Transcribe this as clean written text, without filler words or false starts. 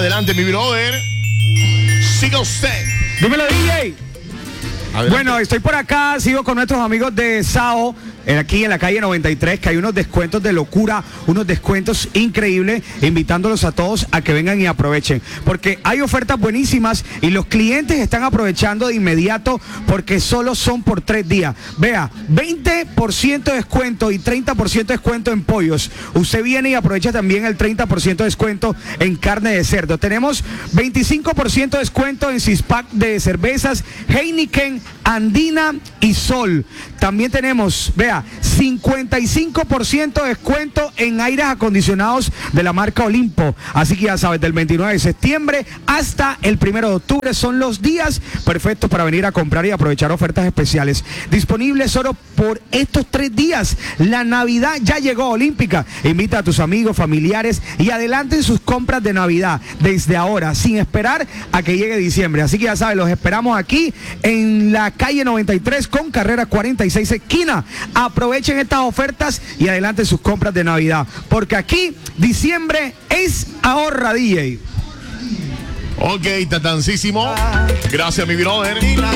Adelante, mi brother. Siga usted. Dímelo, DJ. Adelante. Bueno, estoy por acá, sigo con nuestros amigos de SAO, aquí en la calle 93, que hay unos descuentos de locura, unos descuentos increíbles, invitándolos a todos a que vengan y aprovechen, porque hay ofertas buenísimas y los clientes están aprovechando de inmediato porque solo son por 3 días. Vea, 20% de descuento y 30% de descuento en pollos. Usted viene y aprovecha también el 30% de descuento en carne de cerdo. Tenemos 25% de descuento en six-pack de cervezas Heineken, Andina y Sol. También tenemos, vea, 55% de descuento en aires acondicionados de la marca Olimpo. Así que ya sabes, del 29 de septiembre hasta el 1 de octubre son los días perfectos para venir a comprar y aprovechar ofertas especiales. Disponibles solo por estos 3 días. La Navidad ya llegó, Olímpica. Invita a tus amigos, familiares y adelanten sus compras de Navidad desde ahora, sin esperar a que llegue diciembre. Así que ya sabes, los esperamos aquí en la calle 93 con carrera 46 esquina. Aprovechen estas ofertas y adelanten sus compras de Navidad, porque aquí diciembre es ahorra, DJ. Ok, tatancísimo. Gracias, mi brother.